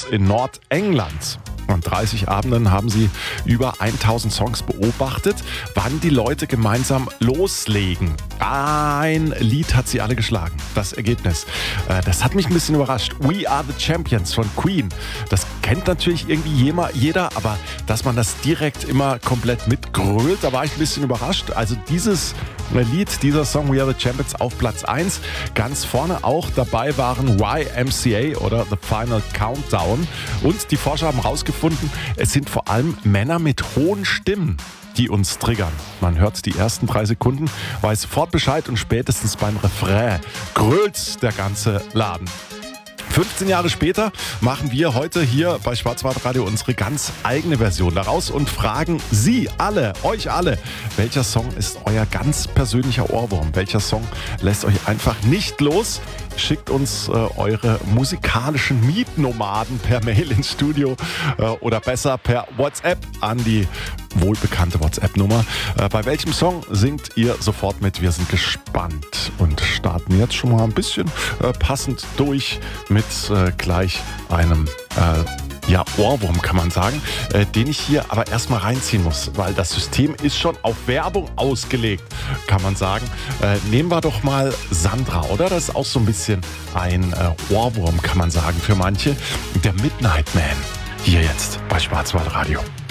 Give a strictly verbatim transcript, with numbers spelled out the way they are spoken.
Charts in Nordengland. An dreißig Abenden haben sie über tausend Songs beobachtet, wann die Leute gemeinsam loslegen. Ein Lied hat sie alle geschlagen. Das Ergebnis, äh, das hat mich ein bisschen überrascht. We Are the Champions von Queen. Das kennt natürlich irgendwie jeder, aber dass man das direkt immer komplett mitgrölt, da war ich ein bisschen überrascht. Also dieses Lied, dieser Song We Are the Champions auf Platz eins. Ganz vorne auch dabei waren Y M C A oder The Final Countdown. Und die Forscher haben herausgefunden, es sind vor allem Männer mit hohen Stimmen, die uns triggern. Man hört die ersten drei Sekunden, weiß sofort Bescheid und spätestens beim Refrain grölt der ganze Laden. fünfzehn Jahre später machen wir heute hier bei Schwarzwaldradio unsere ganz eigene Version daraus und fragen Sie alle, euch alle, welcher Song ist euer ganz persönlicher Ohrwurm? Welcher Song lässt euch einfach nicht los? Schickt uns äh, eure musikalischen Mietnomaden per Mail ins Studio äh, oder besser per WhatsApp an die wohlbekannte WhatsApp-Nummer. Äh, bei welchem Song singt ihr sofort mit? Wir sind gespannt und starten jetzt schon mal ein bisschen äh, passend durch mit äh, gleich einem äh, ja, Ohrwurm kann man sagen, äh, den ich hier aber erstmal reinziehen muss, weil das System ist schon auf Werbung ausgelegt, kann man sagen. Äh, nehmen wir doch mal Sandra, oder? Das ist auch so ein bisschen ein äh, Ohrwurm, kann man sagen, für manche. Der Midnight Man, hier jetzt bei Schwarzwaldradio.